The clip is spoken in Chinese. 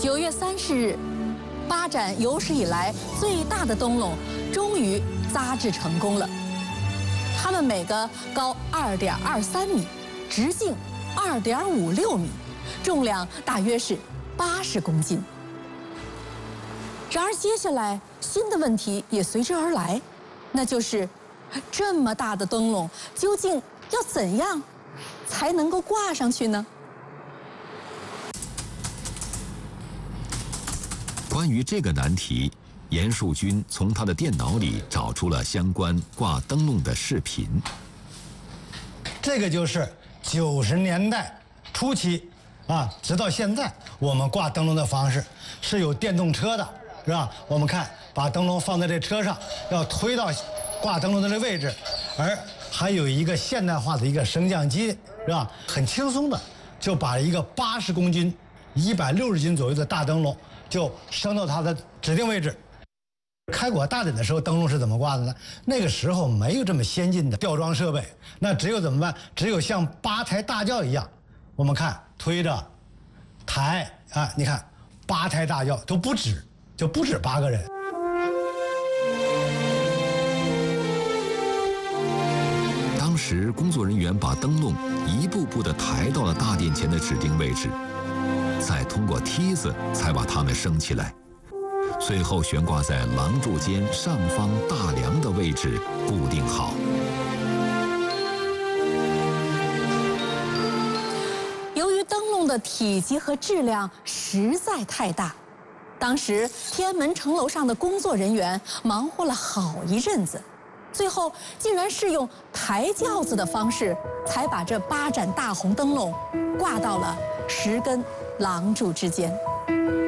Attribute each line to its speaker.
Speaker 1: 9月30日，8盏有史以来最大的灯笼终于扎制成功了。它们每个高2.23米，直径2.56米，重量大约是80公斤。然而，接下来新的问题也随之而来，那就是这么大的灯笼究竟要怎样才能够挂上去呢？
Speaker 2: 关于这个难题，严树军从他的电脑里找出了相关挂灯笼的视频。
Speaker 3: 这个就是90年代初期直到现在我们挂灯笼的方式是有电动车的，是吧？我们看，把灯笼放在这车上，要推到挂灯笼的这位置，而还有一个现代化的一个升降机，是吧？很轻松的就把一个80公斤、160斤左右的大灯笼就升到它的指定位置。开国大典的时候，灯笼是怎么挂的呢？那个时候没有这么先进的吊装设备，那只有怎么办？只有像8抬大轿一样，我们看推着抬你看8抬大轿都不止，就不止8个人。
Speaker 2: 当时工作人员把灯笼一步步地抬到了大殿前的指定位置，再通过梯子才把它们升起来，最后悬挂在廊柱间上方大梁的位置固定好。
Speaker 1: 由于灯笼的体积和质量实在太大，当时天安门城楼上的工作人员忙活了好一阵子，最后竟然是用抬轿子的方式，才把这8盏大红灯笼挂到了10根廊柱之间。